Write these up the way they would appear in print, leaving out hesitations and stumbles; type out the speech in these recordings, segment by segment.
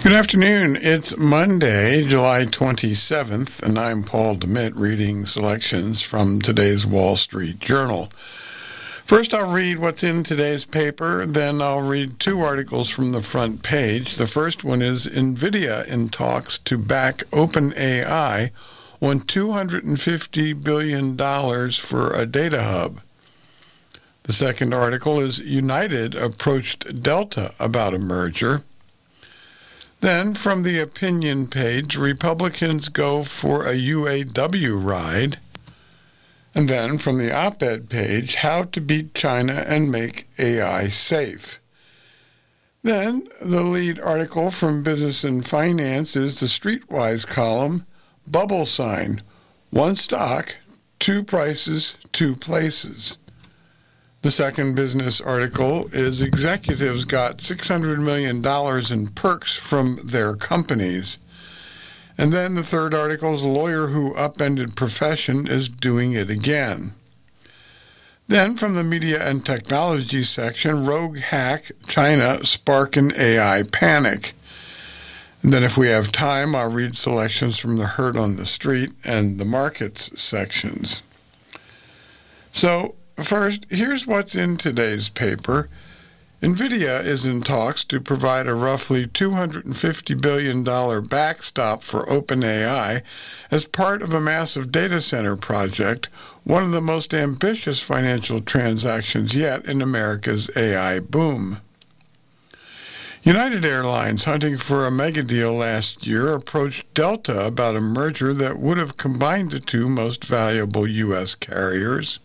Good afternoon. It's Monday, July 27th, and I'm Paul DeMitt reading selections from today's Wall Street Journal. First, I'll read what's in today's paper, then I'll read two articles from the front page. The first one is NVIDIA in talks to back OpenAI on $250 billion for a data hub. The second article is United approached Delta about a merger. Then, from the opinion page, Republicans go for a UAW ride. And then, from the op-ed page, how to beat China and make AI safe. Then, the lead article from Business and Finance is the Streetwise column, Bubble Sign, one stock, two prices, two places. The second business article is Executives got $600 million in perks from their companies. And then the third article is Lawyer who upended profession is doing it again. Then from the Media and Technology section, Rogue hack, China spark an AI panic. And then if we have time, I'll read selections from the Herd on the Street and the Markets sections. So, first, here's what's in today's paper. NVIDIA is in talks to provide a roughly $250 billion backstop for OpenAI as part of a massive data center project, one of the most ambitious financial transactions yet in America's AI boom. United Airlines, hunting for a mega deal last year, approached Delta about a merger that would have combined the two most valuable U.S. carriers.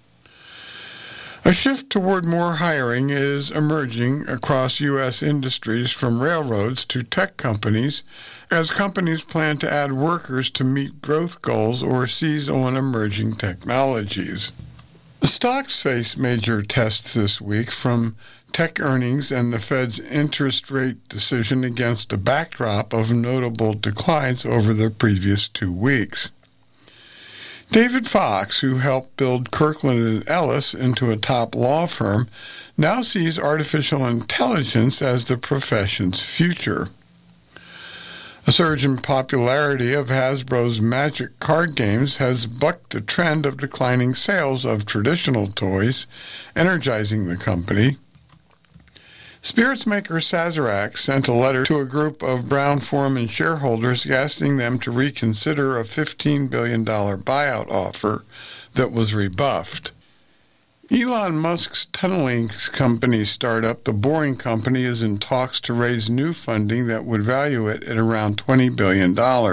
A shift toward more hiring is emerging across U.S. industries from railroads to tech companies as companies plan to add workers to meet growth goals or seize on emerging technologies. Stocks face major tests this week from tech earnings and the Fed's interest rate decision against a backdrop of notable declines over the previous 2 weeks. David Fox, who helped build Kirkland & Ellis into a top law firm, now sees artificial intelligence as the profession's future. A surge in popularity of Hasbro's Magic card games has bucked the trend of declining sales of traditional toys, energizing the company. Spirits maker Sazerac sent a letter to a group of Brown-Forman shareholders asking them to reconsider a $15 billion buyout offer that was rebuffed. Elon Musk's tunneling company startup, The Boring Company, is in talks to raise new funding that would value it at around $20 billion.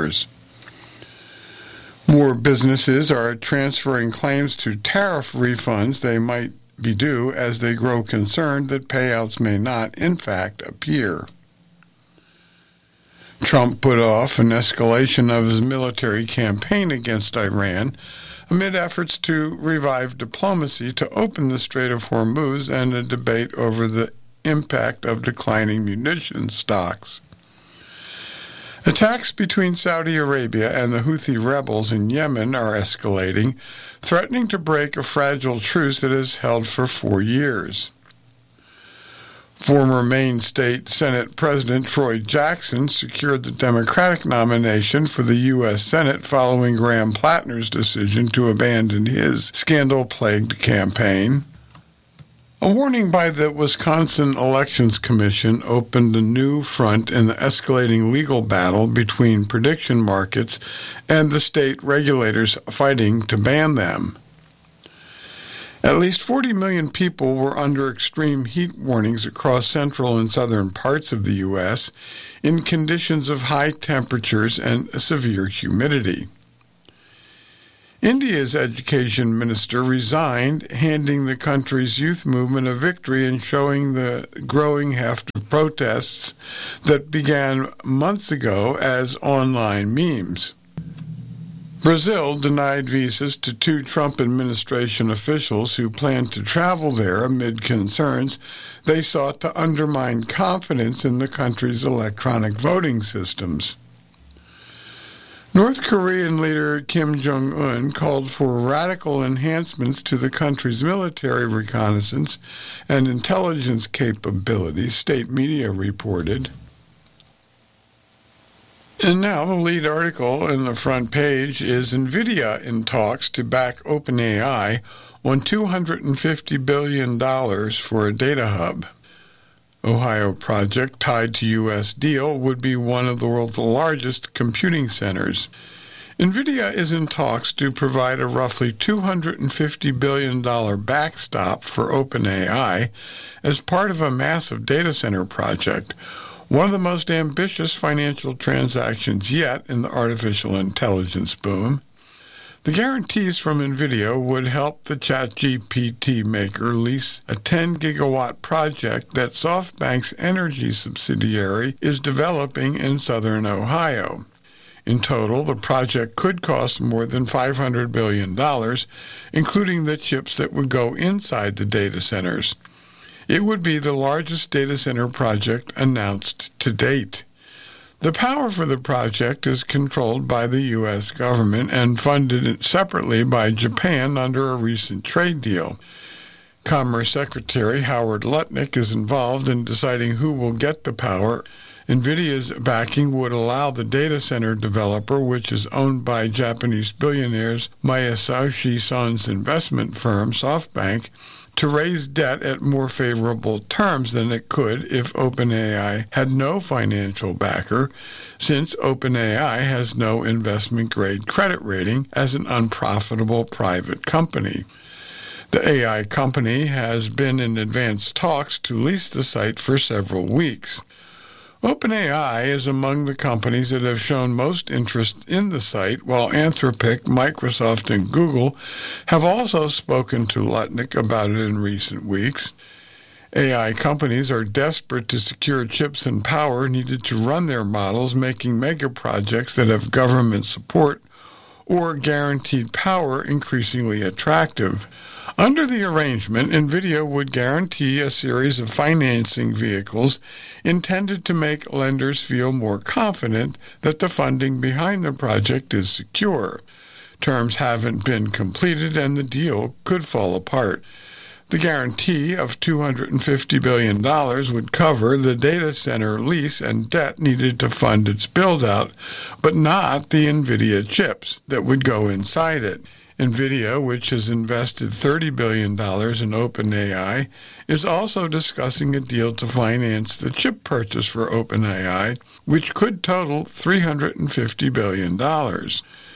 More businesses are transferring claims to tariff refunds they might be due as they grow concerned that payouts may not, in fact, appear. Trump put off an escalation of his military campaign against Iran amid efforts to revive diplomacy to open the Strait of Hormuz and a debate over the impact of declining munitions stocks. Attacks between Saudi Arabia and the Houthi rebels in Yemen are escalating, threatening to break a fragile truce that has held for 4 years. Former Maine State Senate President Troy Jackson secured the Democratic nomination for the U.S. Senate following Graham Plattner's decision to abandon his scandal-plagued campaign. A warning by the Wisconsin Elections Commission opened a new front in the escalating legal battle between prediction markets and the state regulators fighting to ban them. At least 40 million people were under extreme heat warnings across central and southern parts of the U.S. in conditions of high temperatures and severe humidity. India's education minister resigned, handing the country's youth movement a victory and showing the growing heft of protests that began months ago as online memes. Brazil denied visas to 2 Trump administration officials who planned to travel there amid concerns they sought to undermine confidence in the country's electronic voting systems. North Korean leader Kim Jong-un called for radical enhancements to the country's military reconnaissance and intelligence capabilities, state media reported. And now the lead article in the front page is NVIDIA in talks to back OpenAI on $250 billion for a data hub. Ohio project tied to U.S. deal would be one of the world's largest computing centers. NVIDIA is in talks to provide a roughly $250 billion backstop for OpenAI as part of a massive data center project, one of the most ambitious financial transactions yet in the artificial intelligence boom. The guarantees from NVIDIA would help the ChatGPT maker lease a 10-gigawatt project that SoftBank's energy subsidiary is developing in southern Ohio. In total, the project could cost more than $500 billion, including the chips that would go inside the data centers. It would be the largest data center project announced to date. The power for the project is controlled by the U.S. government and funded separately by Japan under a recent trade deal. Commerce Secretary Howard Lutnick is involved in deciding who will get the power. NVIDIA's backing would allow the data center developer, which is owned by Japanese billionaires Masayoshi Son's investment firm, SoftBank, to raise debt at more favorable terms than it could if OpenAI had no financial backer, since OpenAI has no investment-grade credit rating as an unprofitable private company. The AI company has been in advanced talks to lease the site for several weeks. OpenAI is among the companies that have shown most interest in the site, while Anthropic, Microsoft, and Google have also spoken to Lutnick about it in recent weeks. AI companies are desperate to secure chips and power needed to run their models, making mega projects that have government support or guaranteed power increasingly attractive. Under the arrangement, NVIDIA would guarantee a series of financing vehicles intended to make lenders feel more confident that the funding behind the project is secure. Terms haven't been completed and the deal could fall apart. The guarantee of $250 billion would cover the data center lease and debt needed to fund its build-out, but not the NVIDIA chips that would go inside it. NVIDIA, which has invested $30 billion in OpenAI, is also discussing a deal to finance the chip purchase for OpenAI, which could total $350 billion.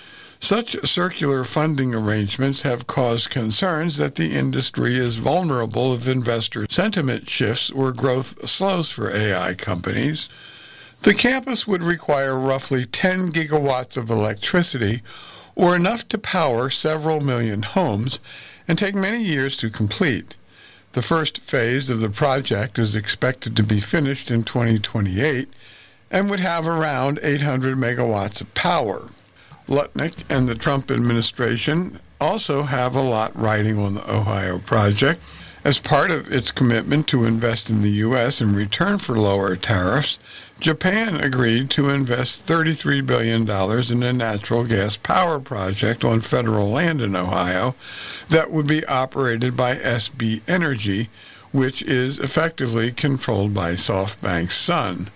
Such circular funding arrangements have caused concerns that the industry is vulnerable if investor sentiment shifts or growth slows for AI companies. The campus would require roughly 10 gigawatts of electricity, or enough to power several million homes, and take many years to complete. The first phase of the project is expected to be finished in 2028 and would have around 800 megawatts of power. Lutnick and the Trump administration also have a lot riding on the Ohio project. As part of its commitment to invest in the U.S. in return for lower tariffs, Japan agreed to invest $33 billion in a natural gas power project on federal land in Ohio that would be operated by SB Energy, which is effectively controlled by SoftBank's son.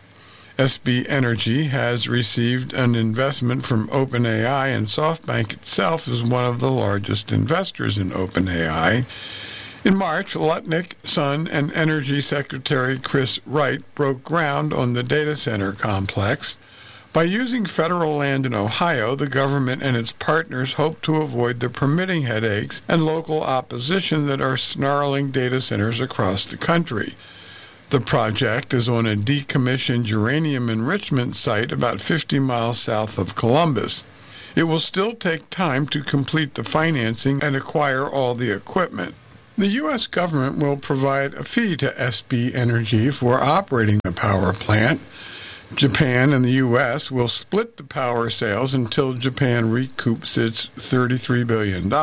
SB Energy has received an investment from OpenAI, and SoftBank itself is one of the largest investors in OpenAI. In March, Lutnick, Son, and Energy Secretary Chris Wright broke ground on the data center complex. By using federal land in Ohio, the government and its partners hope to avoid the permitting headaches and local opposition that are snarling data centers across the country. The project is on a decommissioned uranium enrichment site about 50 miles south of Columbus. It will still take time to complete the financing and acquire all the equipment. The U.S. government will provide a fee to SB Energy for operating the power plant. Japan and the U.S. will split the power sales until Japan recoups its $33 billion,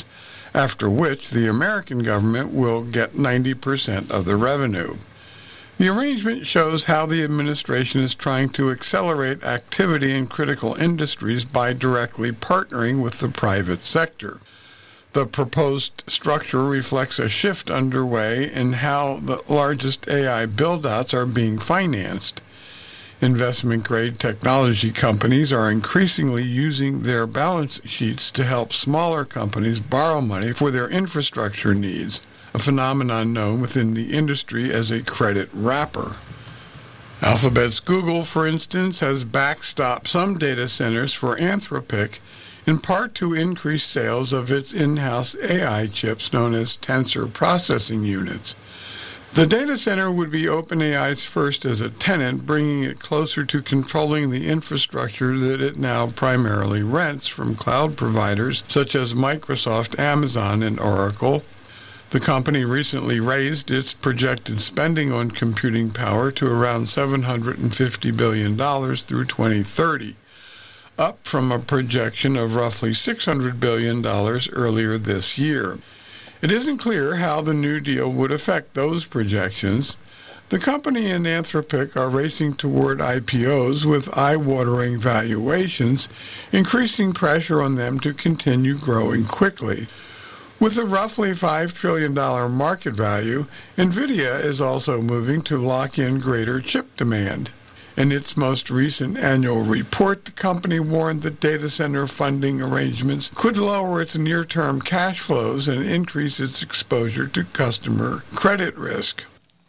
after which the American government will get 90% of the revenue. The arrangement shows how the administration is trying to accelerate activity in critical industries by directly partnering with the private sector. The proposed structure reflects a shift underway in how the largest AI build-outs are being financed. Investment-grade technology companies are increasingly using their balance sheets to help smaller companies borrow money for their infrastructure needs, a phenomenon known within the industry as a credit wrapper. Alphabet's Google, for instance, has backstopped some data centers for Anthropic, in part to increase sales of its in-house AI chips known as Tensor Processing Units. The data center would be OpenAI's first as a tenant, bringing it closer to controlling the infrastructure that it now primarily rents from cloud providers such as Microsoft, Amazon, and Oracle. The company recently raised its projected spending on computing power to around $750 billion through 2030, up from a projection of roughly $600 billion earlier this year. It isn't clear how the new deal would affect those projections. The company and Anthropic are racing toward IPOs with eye-watering valuations, increasing pressure on them to continue growing quickly. With a roughly $5 trillion market value, NVIDIA is also moving to lock in greater chip demand. In its most recent annual report, the company warned that data center funding arrangements could lower its near-term cash flows and increase its exposure to customer credit risk.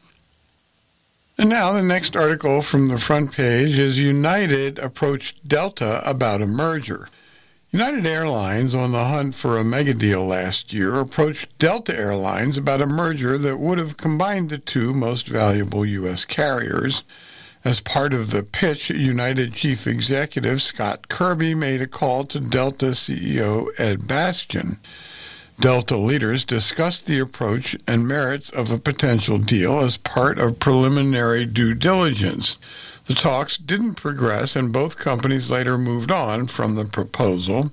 And now the next article from the front page is United approached Delta about a merger. United Airlines, on the hunt for a megadeal last year, approached Delta Airlines about a merger that would have combined the two most valuable U.S. carriers. As part of the pitch, United Chief Executive Scott Kirby made a call to Delta CEO Ed Bastian. Delta leaders discussed the approach and merits of a potential deal as part of preliminary due diligence. The talks didn't progress, and both companies later moved on from the proposal.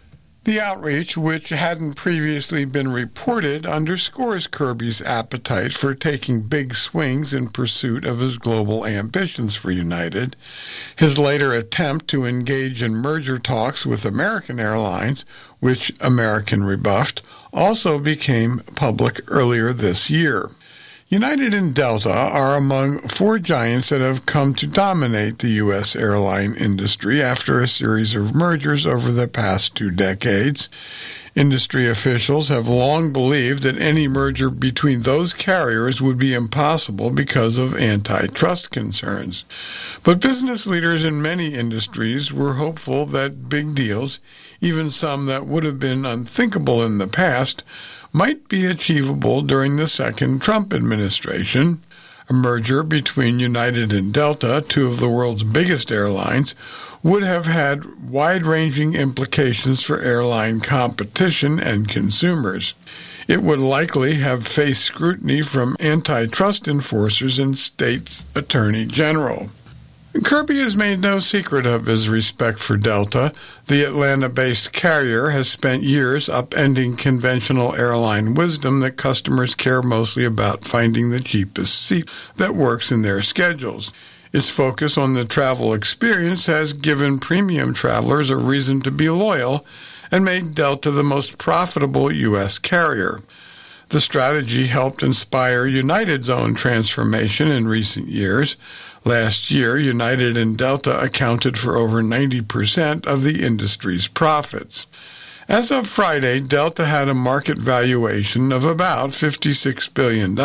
The outreach, which hadn't previously been reported, underscores Kirby's appetite for taking big swings in pursuit of his global ambitions for United. His later attempt to engage in merger talks with American Airlines, which American rebuffed, also became public earlier this year. United and Delta are among four giants that have come to dominate the U.S. airline industry after a series of mergers over the past 2 decades. Industry officials have long believed that any merger between those carriers would be impossible because of antitrust concerns. But business leaders in many industries were hopeful that big deals, even some that would have been unthinkable in the past, might be achievable during the second Trump administration. A merger between United and Delta, two of the world's biggest airlines, would have had wide-ranging implications for airline competition and consumers. It would likely have faced scrutiny from antitrust enforcers and state's attorney general. Kirby has made no secret of his respect for Delta. The Atlanta-based carrier has spent years upending conventional airline wisdom that customers care mostly about finding the cheapest seat that works in their schedules. Its focus on the travel experience has given premium travelers a reason to be loyal and made Delta the most profitable U.S. carrier. The strategy helped inspire United's own transformation in recent years. Last year, United and Delta accounted for over 90% of the industry's profits. As of Friday, Delta had a market valuation of about $56 billion,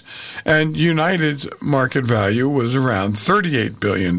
and United's market value was around $38 billion.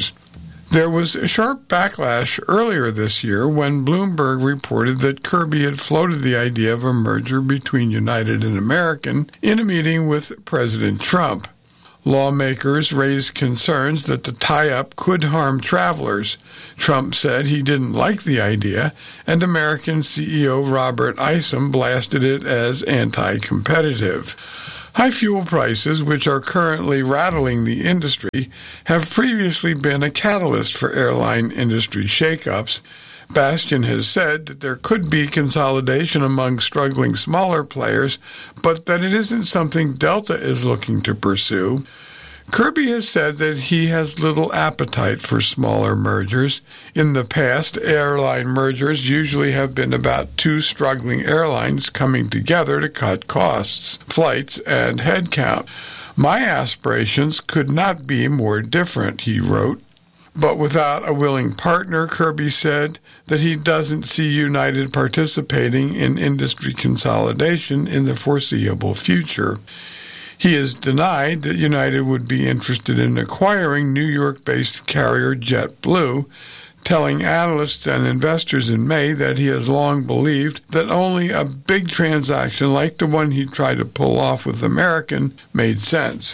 There was a sharp backlash earlier this year when Bloomberg reported that Kirby had floated the idea of a merger between United and American in a meeting with President Trump. Lawmakers raised concerns that the tie-up could harm travelers. Trump said he didn't like the idea, and American CEO Robert Isom blasted it as anti-competitive. High fuel prices, which are currently rattling the industry, have previously been a catalyst for airline industry shakeups. Bastian has said that there could be consolidation among struggling smaller players, but that it isn't something Delta is looking to pursue. Kirby has said that he has little appetite for smaller mergers. In the past, airline mergers usually have been about two struggling airlines coming together to cut costs, flights, and headcount. My aspirations could not be more different, he wrote. But without a willing partner, Kirby said that he doesn't see United participating in industry consolidation in the foreseeable future. He has denied that United would be interested in acquiring New York-based carrier JetBlue, telling analysts and investors in May that he has long believed that only a big transaction like the one he tried to pull off with American made sense.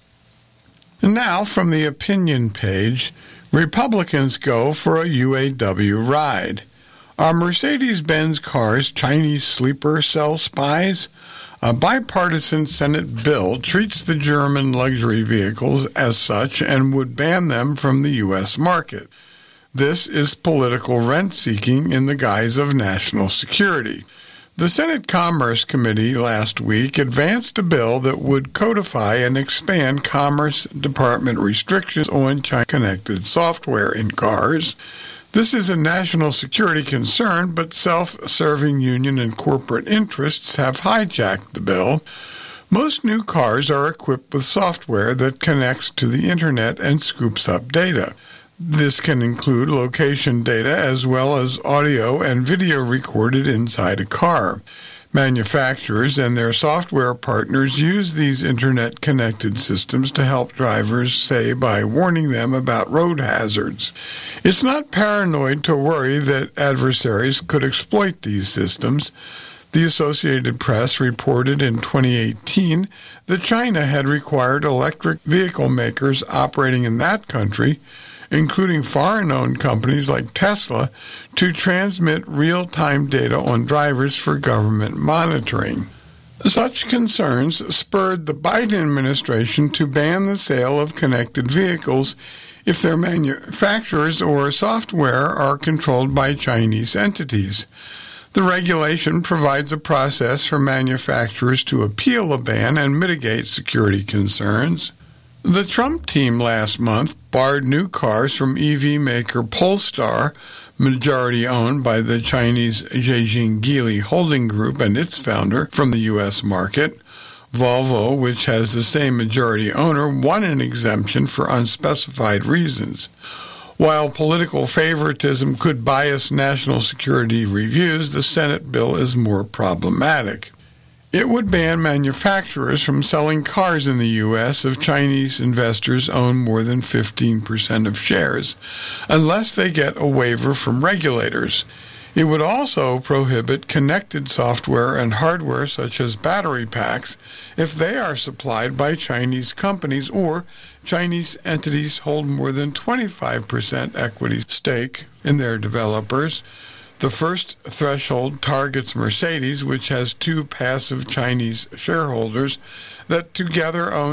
And now, from the opinion page, Republicans go for a UAW ride. Are Mercedes-Benz cars Chinese sleeper cell spies? A bipartisan Senate bill treats the German luxury vehicles as such and would ban them from the U.S. market. This is political rent-seeking in the guise of national security. The Senate Commerce Committee last week advanced a bill that would codify and expand Commerce Department restrictions on China-connected software in cars. This is a national security concern, but self-serving union and corporate interests have hijacked the bill. Most new cars are equipped with software that connects to the Internet and scoops up data. This can include location data as well as audio and video recorded inside a car. Manufacturers and their software partners use these Internet-connected systems to help drivers, say, by warning them about road hazards. It's not paranoid to worry that adversaries could exploit these systems. The Associated Press reported in 2018 that China had required electric vehicle makers operating in that country, including foreign-owned companies like Tesla, to transmit real-time data on drivers for government monitoring. Such concerns spurred the Biden administration to ban the sale of connected vehicles if their manufacturers or software are controlled by Chinese entities. The regulation provides a process for manufacturers to appeal a ban and mitigate security concerns. The Trump team last month barred new cars from EV maker Polestar, majority owned by the Chinese Zhejiang Geely Holding Group and its founder, from the U.S. market. Volvo, which has the same majority owner, won an exemption for unspecified reasons. While political favoritism could bias national security reviews, the Senate bill is more problematic. It would ban manufacturers from selling cars in the U.S. if Chinese investors own more than 15% of shares, unless they get a waiver from regulators. It would also prohibit connected software and hardware such as battery packs if they are supplied by Chinese companies or Chinese entities hold more than 25% equity stake in their developers. The first threshold targets Mercedes, which has two passive Chinese shareholders that together own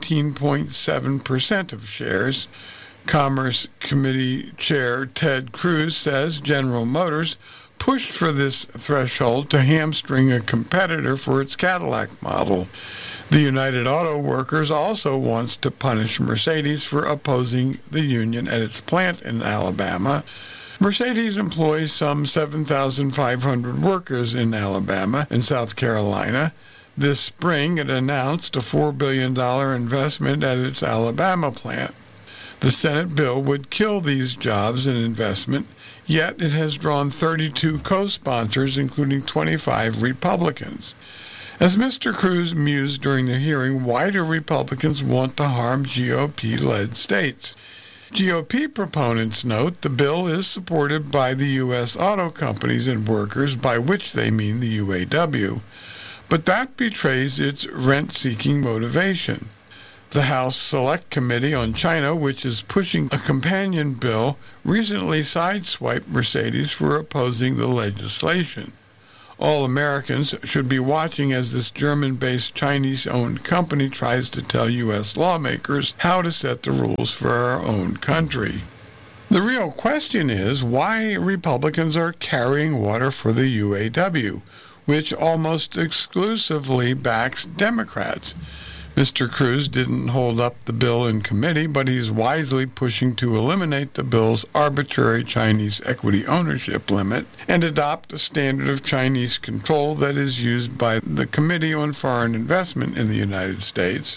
19.7% of shares. Commerce Committee Chair Ted Cruz says General Motors pushed for this threshold to hamstring a competitor for its Cadillac model. The United Auto Workers also wants to punish Mercedes for opposing the union at its plant in Alabama. Mercedes employs some 7,500 workers in Alabama and South Carolina. This spring, it announced a $4 billion investment at its Alabama plant. The Senate bill would kill these jobs and investment, yet it has drawn 32 co-sponsors, including 25 Republicans. As Mr. Cruz mused during the hearing, why do Republicans want to harm GOP-led states? GOP proponents note the bill is supported by the U.S. auto companies and workers, by which they mean the UAW. But that betrays its rent-seeking motivation. The House Select Committee on China, which is pushing a companion bill, recently sideswiped Mercedes for opposing the legislation. All Americans should be watching as this German-based Chinese-owned company tries to tell U.S. lawmakers how to set the rules for our own country. The real question is why Republicans are carrying water for the UAW, which almost exclusively backs Democrats. Mr. Cruz didn't hold up the bill in committee, but he's wisely pushing to eliminate the bill's arbitrary Chinese equity ownership limit and adopt a standard of Chinese control that is used by the Committee on Foreign Investment in the United States.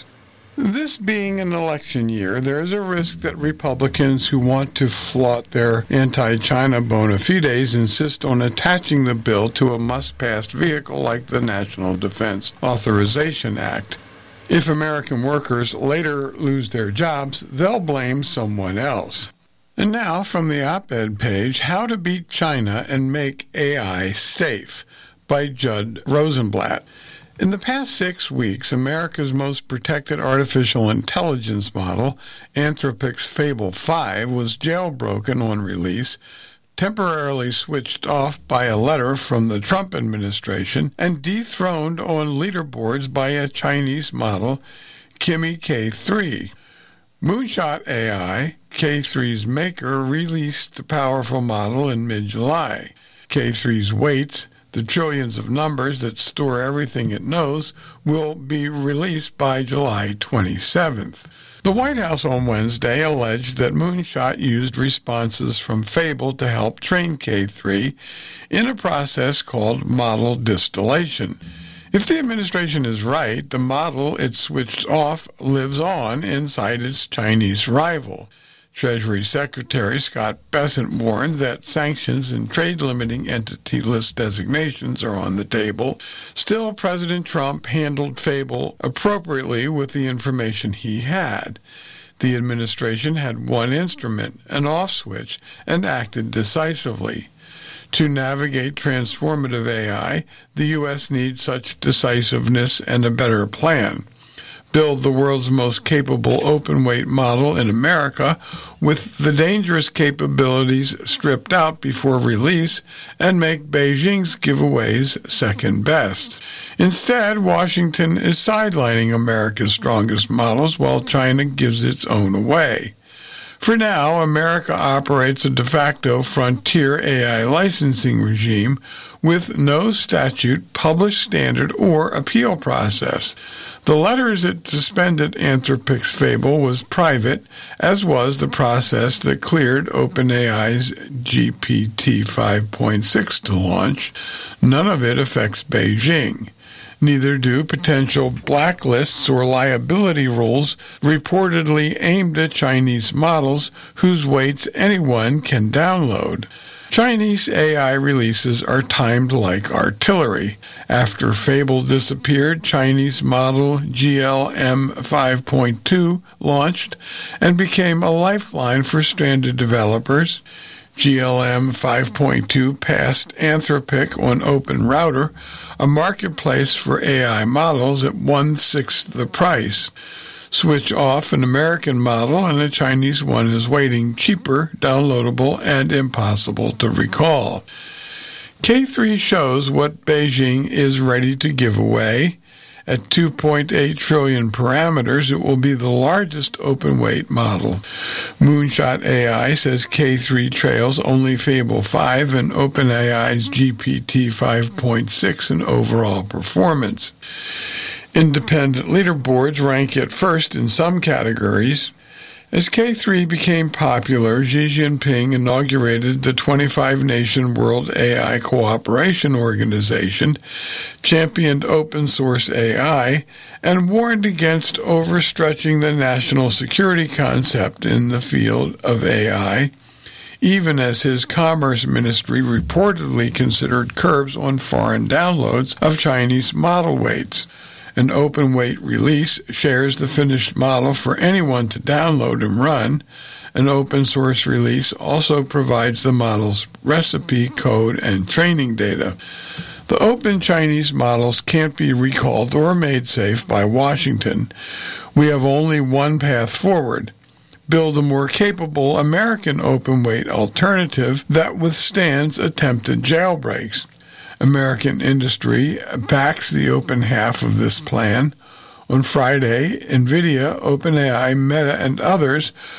This being an election year, there is a risk that Republicans who want to flaunt their anti-China bona fides insist on attaching the bill to a must-pass vehicle like the National Defense Authorization Act. If American workers later lose their jobs, they'll blame someone else. And now, from the op-ed page, How to Beat China and Make AI Safe by Judd Rosenblatt. In the past 6 weeks, America's most protected artificial intelligence model, Anthropic's Fable 5, was jailbroken on release, temporarily switched off by a letter from the Trump administration, and dethroned on leaderboards by a Chinese model, Kimi K3. Moonshot AI, K3's maker, released the powerful model in mid-July. K3's weights, the trillions of numbers that store everything it knows, will be released by July 27th. The White House on Wednesday alleged that Moonshot used responses from Fable to help train K3 in a process called model distillation. If the administration is right, the model it switched off lives on inside its Chinese rival. Treasury Secretary Scott Bessent warned that sanctions and trade-limiting entity list designations are on the table. Still, President Trump handled Fable appropriately with the information he had. The administration had one instrument, an off switch, and acted decisively. To navigate transformative AI, the U.S. needs such decisiveness and a better plan. Build the world's most capable open-weight model in America with the dangerous capabilities stripped out before release and make Beijing's giveaways second best. Instead, Washington is sidelining America's strongest models while China gives its own away. For now, America operates a de facto frontier AI licensing regime with no statute, published standard, or appeal process. The letters that suspended Anthropic's Fable was private, as was the process that cleared OpenAI's GPT 5.6 to launch. None of it affects Beijing. Neither do potential blacklists or liability rules reportedly aimed at Chinese models whose weights anyone can download. Chinese AI releases are timed like artillery. After Fable disappeared, Chinese model GLM 5.2 launched and became a lifeline for stranded developers. GLM 5.2 passed Anthropic on OpenRouter, a marketplace for AI models at 1/6 the price. Switch off an American model and a Chinese one is waiting, cheaper, downloadable, and impossible to recall. K3 shows what Beijing is ready to give away. At 2.8 trillion parameters, it will be the largest open-weight model. Moonshot AI says K3 trails only Fable 5 and OpenAI's GPT 5.6 in overall performance. Independent leaderboards rank it first in some categories. As K3 became popular, Xi Jinping inaugurated the 25-nation World AI Cooperation Organization, championed open-source AI, and warned against overstretching the national security concept in the field of AI, even as his Commerce Ministry reportedly considered curbs on foreign downloads of Chinese model weights. An open-weight release shares the finished model for anyone to download and run. An open-source release also provides the model's recipe, code, and training data. The open Chinese models can't be recalled or made safe by Washington. We have only one path forward: build a more capable American open-weight alternative that withstands attempted jailbreaks. American industry backs the open half of this plan. On Friday, NVIDIA, OpenAI, Meta, and others